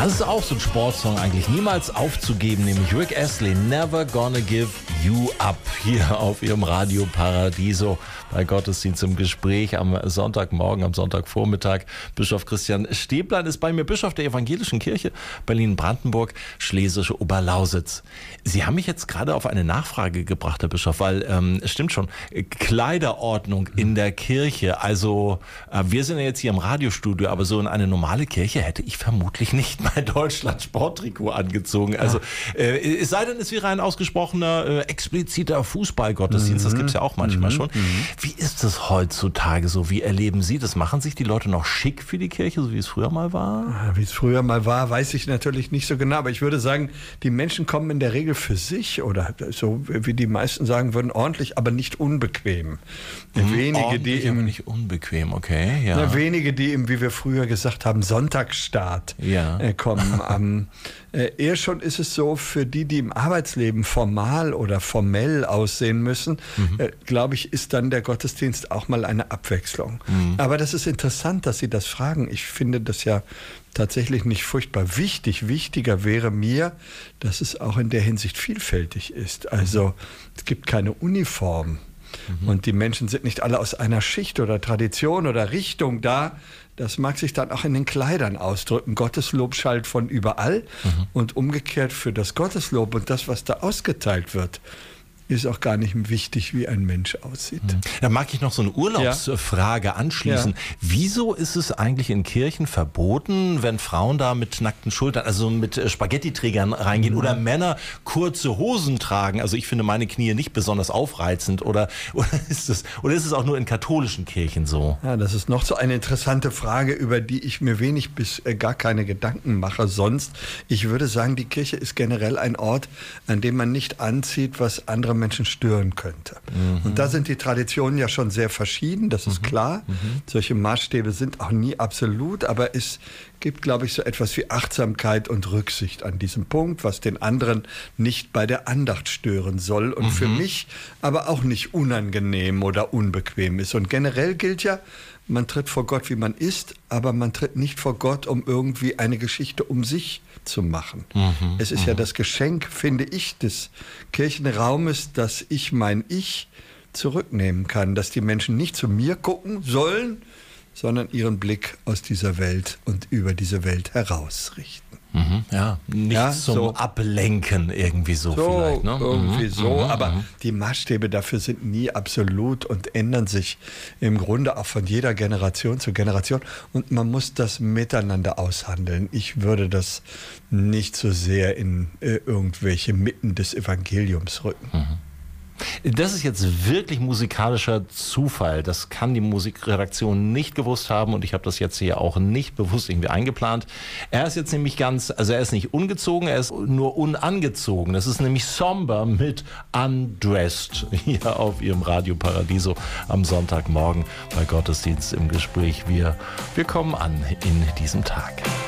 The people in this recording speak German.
Das ist auch so ein Sportsong eigentlich. Niemals aufzugeben, nämlich Rick Astley, Never Gonna Give You Up, hier auf Ihrem Radio Paradiso bei Gottesdienst im Gespräch am Sonntagmorgen, am Sonntagvormittag. Bischof Christian Stäblein ist bei mir, Bischof der Evangelischen Kirche Berlin-Brandenburg, Schlesische Oberlausitz. Sie haben mich jetzt gerade auf eine Nachfrage gebracht, Herr Bischof, weil es stimmt schon, Kleiderordnung in der Kirche, also wir sind ja jetzt hier im Radiostudio, aber so in eine normale Kirche hätte ich vermutlich nicht mein Deutschland-Sporttrikot angezogen. Also es sei denn, es wäre ein ausgesprochener, expliziter Fußballgottesdienst, das gibt es ja auch manchmal schon. Wie ist es heutzutage so? Wie erleben Sie das? Machen sich die Leute noch schick für die Kirche, so wie es früher mal war? Wie es früher mal war, weiß ich natürlich nicht so genau, aber ich würde sagen, die Menschen kommen in der Regel für sich oder so, wie die meisten sagen würden, ordentlich, aber nicht unbequem. Wenige, die aber nicht unbequem, okay. Ja. Wenige, die im, wie wir früher gesagt haben, Sonntagsstaat kommen. Eher schon ist es so, für die im Arbeitsleben formal oder formell aussehen müssen, glaube ich, ist dann der Gottesdienst auch mal eine Abwechslung. Aber das ist interessant, dass Sie das fragen. Ich finde das ja tatsächlich nicht furchtbar wichtig. Wichtiger wäre mir, dass es auch in der Hinsicht vielfältig ist. Also es gibt keine Uniform. Und die Menschen sind nicht alle aus einer Schicht oder Tradition oder Richtung da. Das mag sich dann auch in den Kleidern ausdrücken. Gotteslob schallt von überall und umgekehrt für das Gotteslob und das, was da ausgeteilt wird, ist auch gar nicht wichtig, wie ein Mensch aussieht. Da mag ich noch so eine Urlaubsfrage anschließen. Ja. Wieso ist es eigentlich in Kirchen verboten, wenn Frauen da mit nackten Schultern, also mit Spaghetti-Trägern reingehen oder Männer kurze Hosen tragen? Also ich finde meine Knie nicht besonders aufreizend. Oder ist es auch nur in katholischen Kirchen so? Ja, das ist noch so eine interessante Frage, über die ich mir wenig bis gar keine Gedanken mache sonst. Ich würde sagen, die Kirche ist generell ein Ort, an dem man nicht anzieht, was andere Menschen stören könnte. Und da sind die Traditionen ja schon sehr verschieden, das ist klar. Solche Maßstäbe sind auch nie absolut, aber es gibt, glaube ich, so etwas wie Achtsamkeit und Rücksicht an diesem Punkt, was den anderen nicht bei der Andacht stören soll und für mich aber auch nicht unangenehm oder unbequem ist. Und generell gilt ja, man tritt vor Gott, wie man ist, aber man tritt nicht vor Gott, um irgendwie eine Geschichte um sich zu machen. Es ist ja das Geschenk, finde ich, des Kirchenraumes, dass ich mein Ich zurücknehmen kann, dass die Menschen nicht zu mir gucken sollen, sondern ihren Blick aus dieser Welt und über diese Welt herausrichten. Ja, nicht zum Ablenken irgendwie so vielleicht. Ne? Irgendwie so, aber die Maßstäbe dafür sind nie absolut und ändern sich im Grunde auch von jeder Generation zu Generation und man muss das miteinander aushandeln. Ich würde das nicht so sehr in irgendwelche Mitten des Evangeliums rücken. Das ist jetzt wirklich musikalischer Zufall. Das kann die Musikredaktion nicht gewusst haben und ich habe das jetzt hier auch nicht bewusst irgendwie eingeplant. Er ist jetzt nämlich er ist nicht ungezogen, er ist nur unangezogen. Das ist nämlich Somber mit Undressed hier auf Ihrem Radio Paradiso am Sonntagmorgen bei Gottesdienst im Gespräch. Wir kommen an in diesem Tag.